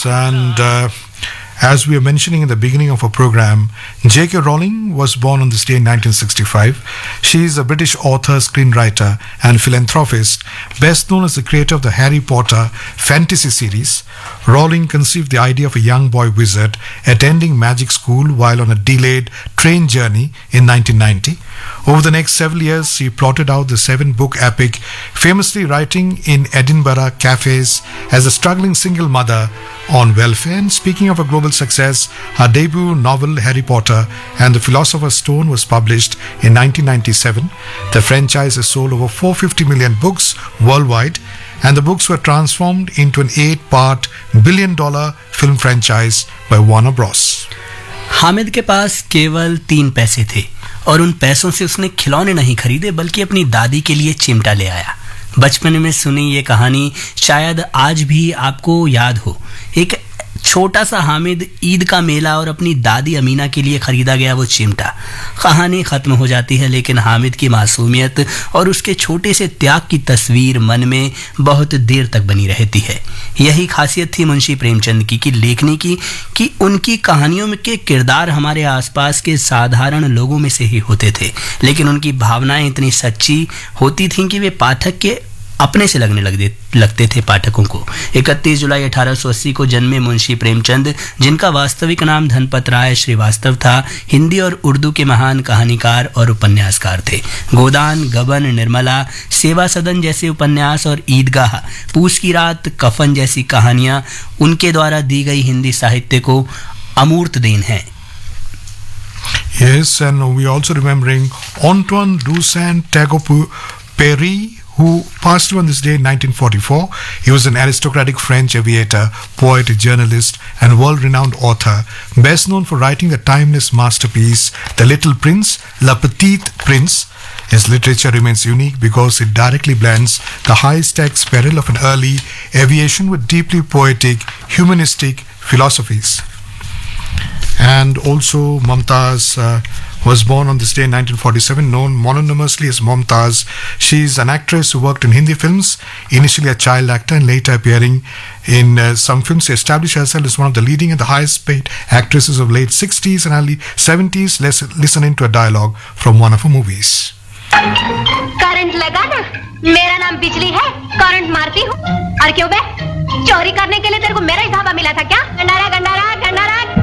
And as we were mentioning in the beginning of our program, J.K. Rowling was born on this day in 1965. She is a British author, screenwriter, and philanthropist, best known as the creator of the Harry Potter fantasy series. Rowling conceived the idea of a young boy wizard attending magic school while on a delayed train journey in 1990. Over the next several years, she plotted out the 7-book epic, famously writing in Edinburgh cafes as a struggling single mother on welfare. And speaking of a global success, her debut novel Harry Potter and the Philosopher's Stone was published in 1997. The franchise has sold over 450 million books worldwide, and the books were transformed into an 8-part billion-dollar film franchise by Warner Bros. Hamid के पास केवल 3 पैसे थे और उन पैसों से उसने खिलौने नहीं खरीदे बल्कि अपनी दादी के लिए चिमटा ले आया। बचपन में सुनी ये कहानी शायद आज भी आपको याद हो। एक छोटा सा हामिद, ईद का मेला और अपनी दादी अमीना के लिए खरीदा गया वो चिमटा। कहानी खत्म हो जाती है, लेकिन हामिद की मासूमियत और उसके छोटे से त्याग की तस्वीर मन में बहुत देर तक बनी रहती है। यही खासियत थी मुंशी प्रेमचंद की लेखनी की कि उनकी कहानियों में के किरदार हमारे आसपास के साधारण लोगों में से ही होते थे, लेकिन उनकी भावनाएं इतनी सच्ची होती थीं कि वे पाठक के अपने से लगते थे पाठकों को। 31 जुलाई 1880 को जन्मे मुंशी प्रेमचंद, जिनका वास्तविक नाम धनपत राय श्रीवास्तव था, हिंदी और उर्दू के महान कहानीकार और उपन्यासकार थे। गोदान, गबन, निर्मला, सेवा सदन जैसे उपन्यास और ईदगाह, पूस की रात, कफन जैसी कहानियां उनके द्वारा दी गई हिंदी साहित्य को अमूर्त देन है। Yes, and we also remembering Antoine de Saint-Exupéry, who passed away on this day in 1944. He was an aristocratic French aviator, poet, journalist, and world-renowned author, best known for writing the timeless masterpiece, The Little Prince, Le Petit Prince. His literature remains unique because it directly blends the high-stakes peril of an early aviation with deeply poetic, humanistic philosophies. And also Mumtaz was born on this day in 1947, known mononymously as Mumtaz. She is an actress who worked in Hindi films, initially a child actor and later appearing in some films. She established herself as one of the leading and the highest paid actresses of late 60s and early 70s. Let's listen into a dialogue from one of her movies. Current लगा ना, मेरा नाम बिजली है, current मारती हूँ। और क्यों बे? चोरी करने के लिए तेरे को मेरा ही धाबा मिला था क्या? गंडारा गंडारा गंडारा।